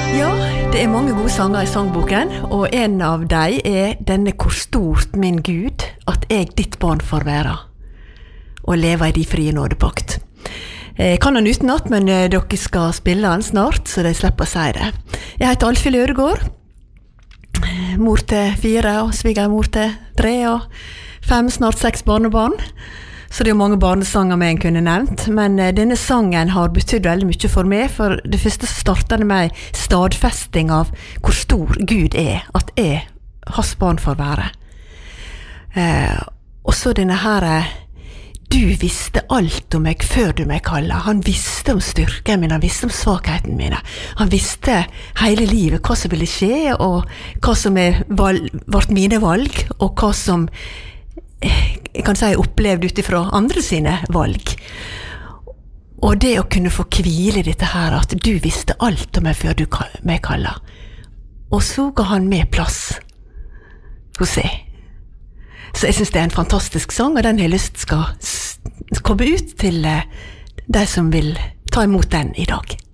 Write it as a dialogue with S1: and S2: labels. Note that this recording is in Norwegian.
S1: Ja, det mange gode sanger I sangboken, og en av dem denne «Hvor stort, min Gud, at jeg ditt barn får være, og leve I de frie nådepakt». Jeg kan den utenat, men dere skal spille den snart, så de slipper å si det. Jeg heter Alfhild Ødegård, mor til 4, og svigermor til 3, og 5, snart 6 barnebarn. Så det mange barnesanger med en kunne nevnt, men denne sangen har betydd veldig mye for meg, for det første så startet det med stadfesting av hvor stor Gud at jeg, hans barn får være. Og så denne her, du visste alt om meg før du meg kallet. Han visste om styrken min, han visste om svakheten mine. Han visste hele livet hva som ville skje, og hva som vart mine valg, og hva som jeg kan si opplevd utifra andre sine valg. Og det å kunne få hvile dette her, at du visste alt om meg før du meg kallet. Og så ga han med plass hos seg. Så jeg synes det en fantastisk sang, og den har jeg lyst skal komme ut til de som vil ta imot den I dag.